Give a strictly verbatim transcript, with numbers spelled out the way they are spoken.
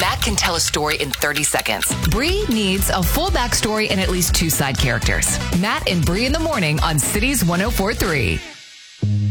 Matt can tell a story in thirty seconds. Bree needs a full backstory and at least two side characters. Matt and Bree in the morning on Cities one oh four point three.